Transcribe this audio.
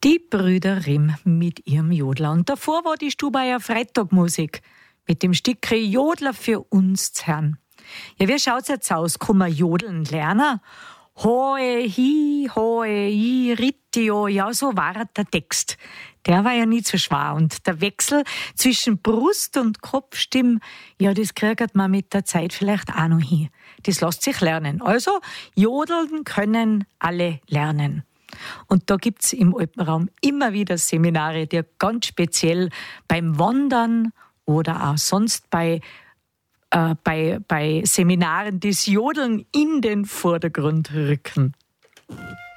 Die Brüder Grimm mit ihrem Jodler. Und davor war die Stubaier Freitagmusik mit dem Stück Jodler für uns Herrn. Ja, wie schaut's jetzt aus? Kann man jodeln lernen? Hoe hi, rittio. Ja, so war der Text. Der war ja nicht so schwer. Und der Wechsel zwischen Brust- und Kopfstimme, ja, das kriegt man mit der Zeit vielleicht auch noch hin. Das lässt sich lernen. Also, jodeln können alle lernen. Und da gibt's im Alpenraum immer wieder Seminare, die ganz speziell beim Wandern oder auch sonst bei Seminaren das Jodeln in den Vordergrund rücken.